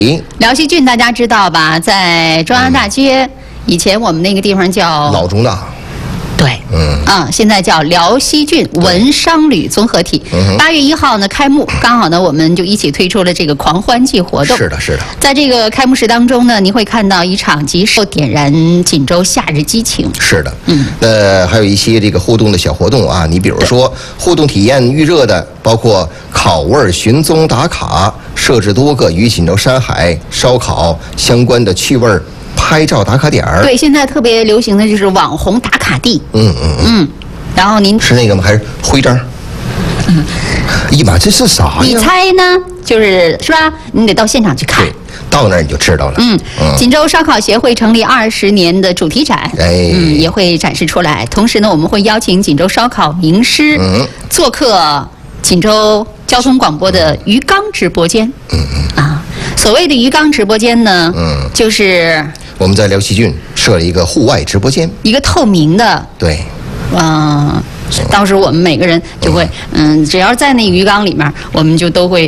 辽西郡大家知道吧？在中央大街，以前我们那个地方叫老中大。 对，现在叫辽西郡文商旅综合体。8月1号呢开幕，刚好呢我们就一起推出了这个狂欢季活动。 是的，是的。 在这个开幕式当中呢，你会看到一场集市点燃锦州夏日激情。 是的，还有一些这个互动的小活动啊，你比如说互动体验预热的，包括烤味寻踪打卡，设置多个与锦州山海烧烤相关的趣味拍照打卡点儿。 对，现在特别流行的就是网红打卡地。然后您是那个吗？还是徽章？哎呀妈，这是啥呀？ 你猜呢？是吧？你得到现场去看。 对，到那儿你就知道了。 锦州烧烤协会成立20年的主题展，也会展示出来。同时呢，我们会邀请锦州烧烤名师做客锦州交通广播的鱼缸直播间。所谓的鱼缸直播间呢，就是我们在辽西郡设了一个户外直播间， 一个透明的。 对。 到时候我们每个人就会，只要在那鱼缸里面，我们就都会，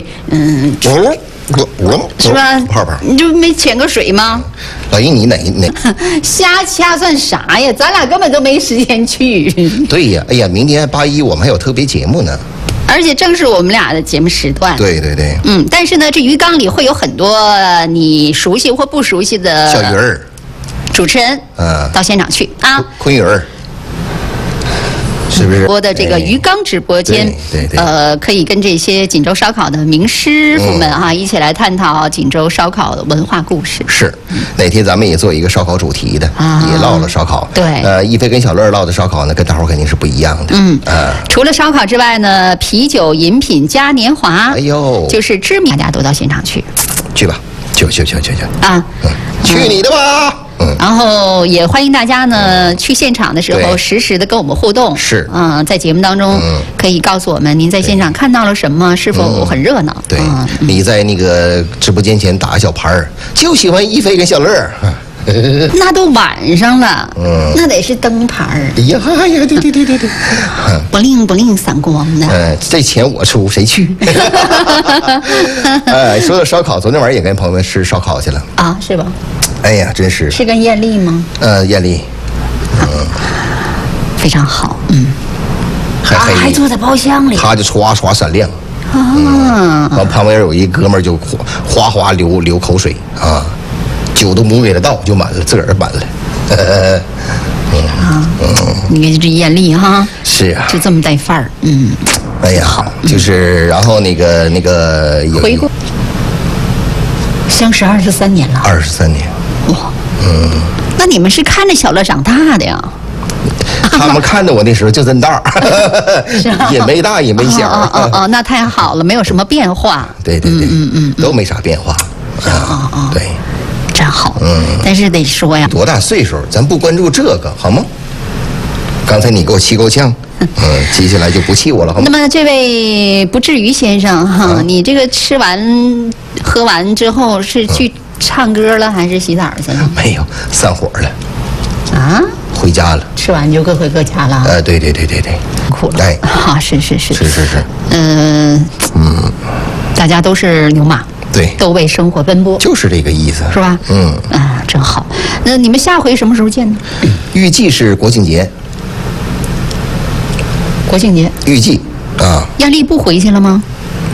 是吧？ 泡泡， 你就没潜个水吗？ 老姨，你哪？ 瞎掐算啥呀？咱俩根本都没时间去。 对呀，哎呀，明天8·1我们还有特别节目呢。 而且正是我们俩的节目时段。 对对对。 但是呢，这鱼缸里会有很多你熟悉或不熟悉的小鱼儿， 主持人，到现场去啊， 昆鱼儿。是不是？ 播的这个鱼缸直播间， 对， 可以跟这些锦州烧烤的名师傅们一起来探讨锦州烧烤的文化故事。 是，哪天咱们也做一个烧烤主题的，也唠唠烧烤。 对， 一飞跟小乐唠的烧烤呢，跟大伙肯定是不一样的。 除了烧烤之外呢，啤酒、饮品嘉年华， 哎呦， 就是知名，大家都到现场去。 去吧，去啊！ 去你的吧！ 然后也欢迎大家呢去现场的时候实时的跟我们互动。 是， 在节目当中可以告诉我们您在现场看到了什么，是否很热闹。 对，你在那个直播间前打个小牌儿，就喜欢一飞跟小乐。 那都晚上了，那得是灯牌儿。 哎呀，对， 不灵闪光的。 这钱我出，谁去？说到烧烤，昨天晚上也跟朋友们吃烧烤去了啊，是吧？ 哎呀，真是。 是跟艳丽吗？ 艳丽， 非常好，还坐在包厢里， 他就唰唰闪亮完旁边有一哥们儿就哗哗流口水啊。酒都没给他倒，就满了，自个儿满了。你看这艳丽哈，是啊，就这么带范儿，哎呀，好，就是，然后那个回顾，相识23年了，23年，哇，那你们是看着小乐长大的呀？他们看着我那时候就真大，也没大也没小。哦，那太好了，没有什么变化。对，都没啥变化。对。真好，但是得说呀，多大岁数，咱不关注这个好吗？刚才你给我气够呛，接下来就不气我了，好吗？那么这位不至于先生哈，你这个吃完喝完之后是去唱歌了还是洗澡去了？没有，散伙了。啊？回家了。吃完就各回各家了。对，苦了。哎，啊，是。大家都是牛马。对，都为生活奔波，就是这个意思，是吧？真好。那你们下回什么时候见呢？预计是国庆节。国庆节？预计啊。艳丽不回去了吗？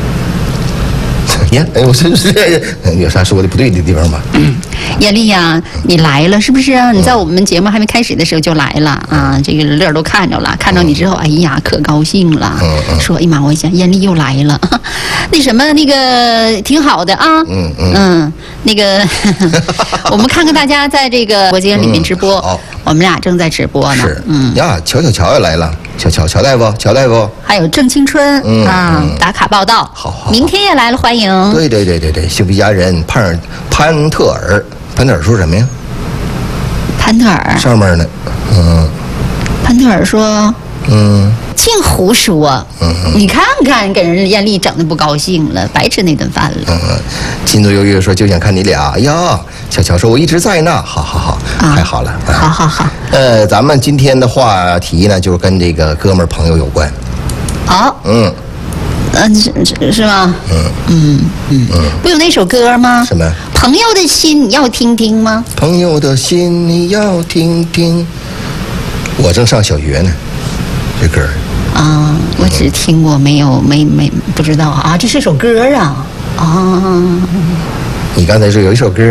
呀，我真是有啥说的不对的地方吗？艳丽呀，你来了是不是啊？你在我们节目还没开始的时候就来了啊！这个乐都看着了，看着你之后，哎呀，可高兴了。说，哎妈，我想艳丽又来了。那什么，那个挺好的啊。那个，我们看看大家在这个直播间里面直播，我们俩正在直播呢。是，呀，乔也来了。乔大夫，还有郑青春打卡报道，好，明天也来了，欢迎。对，幸福家人潘特尔说什么呀？潘特尔上面呢，潘特尔说，净胡说，你看看给人艳丽整的不高兴了，白吃那顿饭了。金左犹豫说就想看你俩，哎呀，乔说我一直在呢，好，太好了，好。咱们今天的话题呢，就是跟这个哥们儿朋友有关。好， 是吗？不有那首歌吗？ 什么？ 朋友的心你要听听吗？ 朋友的心你要听听。我正上小学呢，这歌啊，我只听过，没不知道啊，这是首歌啊啊。 你刚才说有一首歌，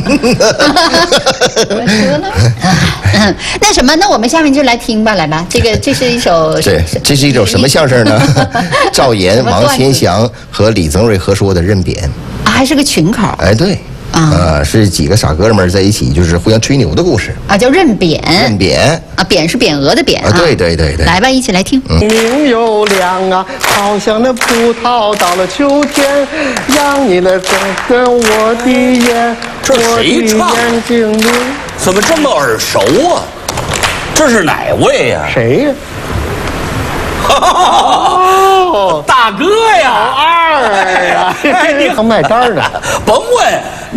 我说呢，那什么，那我们下面就来听吧，来吧，这是一首， 这是一首什么相声呢？赵岩、王千祥和李增瑞合说的《认扁》 啊，还是个群口。 哎，对。是几个傻哥们在一起，就是互相吹牛的故事啊，叫认扁。 认扁啊，扁是匾额的扁啊。 对对对对， 来吧，一起来听。 命又凉啊，好像那葡萄到了秋天，养你了跟我的眼， 这谁唱？怎么这么耳熟啊？这是哪位呀？ 谁呀？ 大哥呀， 老二呀， 你卖单的， 甭问。